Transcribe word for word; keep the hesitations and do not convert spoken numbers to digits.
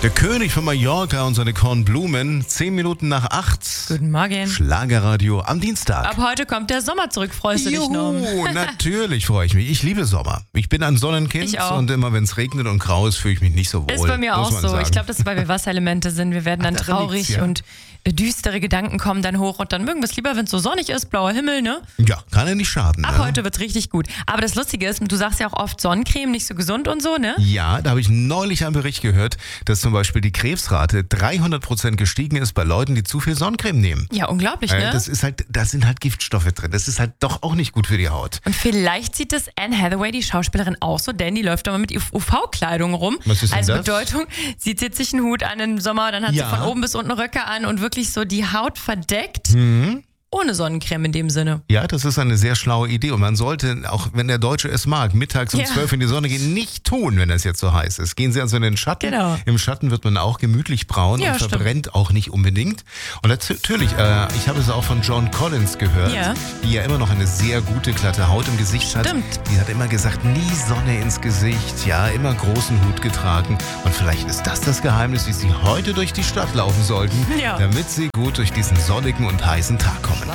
Der König von Mallorca und seine Kornblumen, zehn Minuten nach acht. Guten Morgen. Schlagerradio am Dienstag. Ab heute kommt der Sommer zurück, freust du dich noch? Juhu, natürlich freue ich mich. Ich liebe Sommer. Ich bin ein Sonnenkind Ich auch. und immer wenn es regnet und grau ist, fühle ich mich nicht so wohl. Ist bei mir muss auch man so. sagen. Ich glaube, das ist, weil wir Wasserelemente sind. Wir werden dann Ach, daran traurig liegt's, ja. und äh, düstere Gedanken kommen dann hoch und dann mögen wir es lieber, wenn es so sonnig ist, blauer Himmel, ne? Ja, kann ja nicht schaden. Ab ne? heute wird's richtig gut. Aber das Lustige ist, du sagst ja auch oft Sonnencreme, nicht so gesund und so, ne? Ja, da habe ich neulich einen Bericht gehört, dass zum Beispiel die Krebsrate dreihundert Prozent gestiegen ist bei Leuten, die zu viel Sonnencreme nehmen. Ja, unglaublich, Äh, ne? Das ist halt, da sind halt Giftstoffe drin. Das ist halt doch auch nicht gut für die Haut. Und vielleicht sieht das Anne Hathaway, die Schauspielerin, auch so, denn die läuft immer mit U V-Kleidung rum. Was ist denn also das? Bedeutung, sie zieht sich einen Hut an im Sommer, dann hat Ja. sie von oben bis unten Röcke an und wirklich so die Haut verdeckt. Mhm. Ohne Sonnencreme in dem Sinne. Ja, das ist eine sehr schlaue Idee und man sollte, auch wenn der Deutsche es mag, mittags um Ja. zwölf in die Sonne gehen, nicht tun, wenn es jetzt so heiß ist. Gehen Sie also in den Schatten. Genau. Im Schatten wird man auch gemütlich braun Ja, und stimmt. verbrennt auch nicht unbedingt. Und natürlich, äh, ich habe es auch von Joan Collins gehört, Ja. die ja immer noch eine sehr gute, glatte Haut im Gesicht hat. Stimmt. Die hat immer gesagt, nie Sonne ins Gesicht, ja, immer großen Hut getragen. Und vielleicht ist das das Geheimnis, wie Sie heute durch die Stadt laufen sollten, Ja. damit Sie gut durch diesen sonnigen und heißen Tag kommen.